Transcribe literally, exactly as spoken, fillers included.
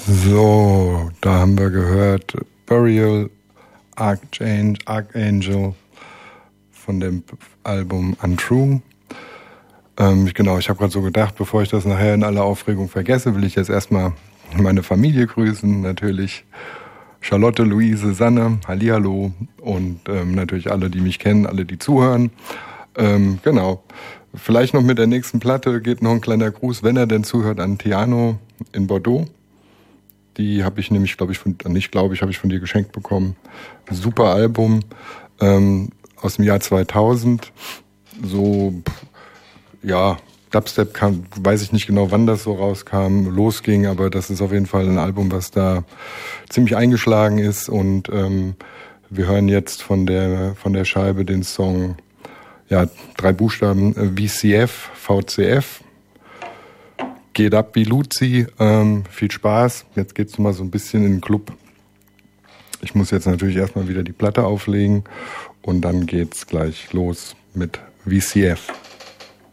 So, da haben wir gehört Burial Archangel, Archangel von dem Album Untrue. Ähm, genau, ich habe gerade so gedacht, bevor ich das nachher in aller Aufregung vergesse, will ich jetzt erstmal meine Familie grüßen. Natürlich Charlotte, Luise, Sanne, hallihallo und ähm, natürlich alle, die mich kennen, alle, die zuhören. Ähm, genau, vielleicht noch mit der nächsten Platte geht noch ein kleiner Gruß, wenn er denn zuhört, an Tiano in Bordeaux. Die habe ich nämlich, glaube ich, von, nicht glaube ich, habe ich von dir geschenkt bekommen. Super Album ähm, aus dem Jahr zweitausend. So, ja, Dubstep kam, weiß ich nicht genau, wann das so rauskam, losging, aber das ist auf jeden Fall ein Album, was da ziemlich eingeschlagen ist. Und ähm, wir hören jetzt von der von der Scheibe den Song, ja, drei Buchstaben, äh, V C F, V C F. Geht ab wie Luzi, ähm, viel Spaß. Jetzt geht's mal so ein bisschen in den Club. Ich muss jetzt natürlich erstmal wieder die Platte auflegen und dann geht's gleich los mit V C F.